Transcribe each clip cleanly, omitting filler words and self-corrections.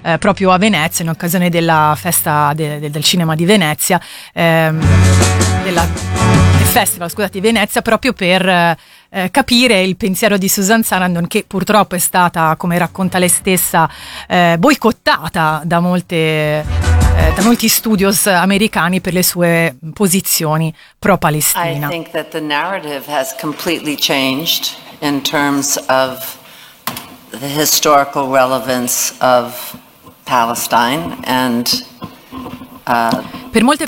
proprio a Venezia, in occasione della festa del cinema di Venezia, del festival, scusate, di Venezia, proprio per capire il pensiero di Susan Sarandon, che purtroppo è stata, come racconta lei stessa, boicottata da molti studios americani per le sue posizioni pro-Palestina. I think that the narrative has completely changed in terms of the historical relevance of Palestine and per molte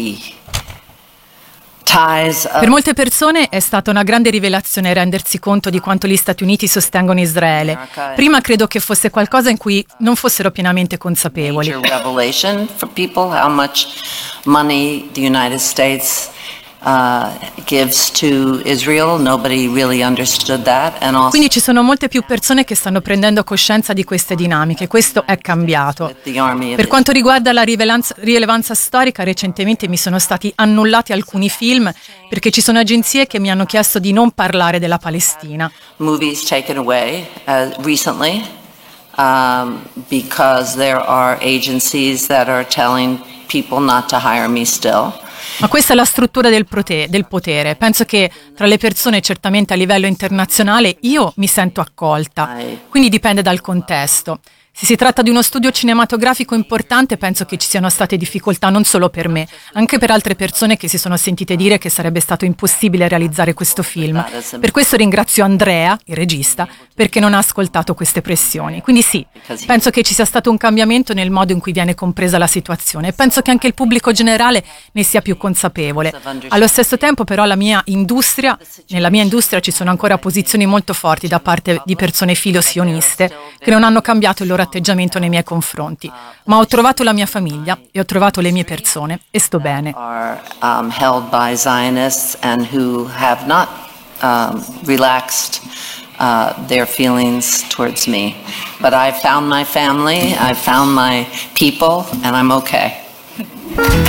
persone è stata una grande rivelazione rendersi conto di quanto gli Stati Uniti sostengono Israele. Prima credo che fosse qualcosa in cui non fossero pienamente consapevoli. Revelation for people how much money the United States gives to Israel. Nobody really understood that. And also, quindi ci sono molte più persone che stanno prendendo coscienza di queste dinamiche. Questo è cambiato. Per quanto riguarda la rilevanza storica, recentemente mi sono stati annullati alcuni film perché ci sono agenzie che mi hanno chiesto di non parlare della Palestina. Movies taken away recently because there are agencies that are telling people not to hire me still. Ma questa è la struttura del potere. Penso che tra le persone, certamente a livello internazionale, io mi sento accolta, quindi dipende dal contesto. Se si tratta di uno studio cinematografico importante, penso che ci siano state difficoltà non solo per me, anche per altre persone che si sono sentite dire che sarebbe stato impossibile realizzare questo film. Per questo ringrazio Andrea, il regista, perché non ha ascoltato queste pressioni. Quindi sì, penso che ci sia stato un cambiamento nel modo in cui viene compresa la situazione e penso che anche il pubblico generale ne sia più consapevole. Allo stesso tempo però nella mia industria ci sono ancora posizioni molto forti da parte di persone filo-sioniste che non hanno cambiato il loro atteggiamento nei miei confronti, ma ho trovato la mia famiglia e ho trovato le mie persone e sto bene. Held by Zionists and who have not relaxed their feelings towards me, but I found my family, I found my people, and I'm okay.